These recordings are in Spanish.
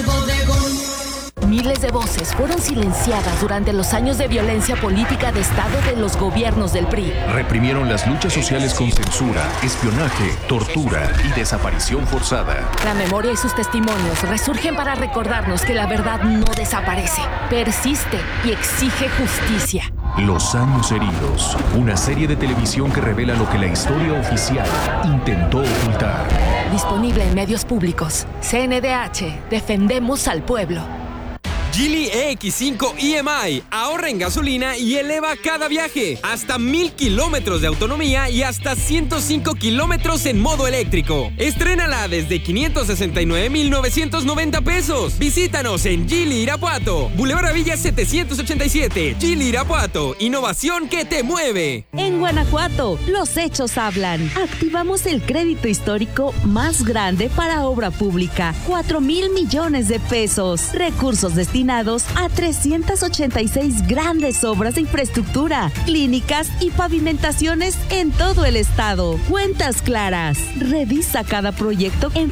Miles de voces fueron silenciadas durante los años de violencia política de Estado de los gobiernos del PRI. Reprimieron las luchas sociales con censura, espionaje, tortura y desaparición forzada. La memoria y sus testimonios resurgen para recordarnos que la verdad no desaparece, persiste y exige justicia. Los años heridos, una serie de televisión que revela lo que la historia oficial intentó ocultar. Disponible en medios públicos. CNDH, defendemos al pueblo. Geely EX5 EMI. Ahorra en gasolina y eleva cada viaje. Hasta 1000 kilómetros de autonomía y hasta 105 kilómetros en modo eléctrico. Estrénala desde 569,990 pesos. Visítanos en Geely Irapuato, Boulevard Villa 787. Geely Irapuato, innovación que te mueve. En Guanajuato, los hechos hablan. Activamos el crédito histórico más grande para obra pública. 4,000 millones de pesos. Recursos destinados a 386 grandes obras de infraestructura, clínicas y pavimentaciones en todo el estado. Cuentas claras. Revisa cada proyecto en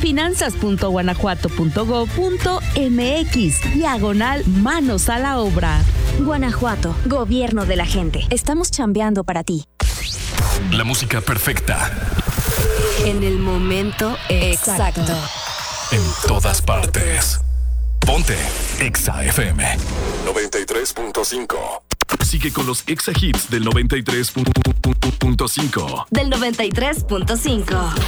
finanzas.guanajuato.gov.mx/manos a la obra. Guanajuato, gobierno de la gente. Estamos chambeando para ti. La música perfecta. En el momento exacto. En todas partes. Ponte Exa FM 93.5. Sigue con los Exa Hits del 93.5. Del 93.5.